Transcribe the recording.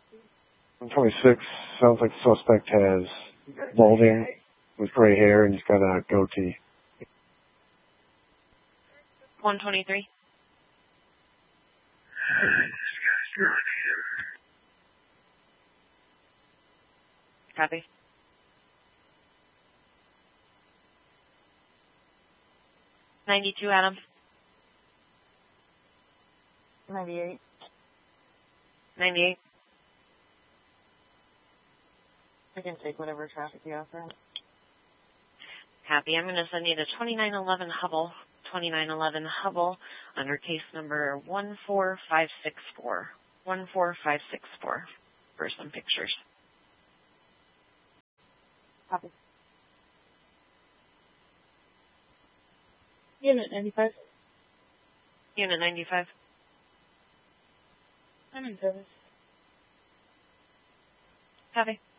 126, sounds like the suspect has balding with gray hair and he's got a goatee. 123. Copy. $92, Adam. 98. 98. I can take whatever traffic you offer. Copy. I'm going to send you to 2911 Hubble. 2911 Hubble under case number 14564. 14564 for some pictures. Copy. Unit 95. Unit 95. I'm in service. Copy.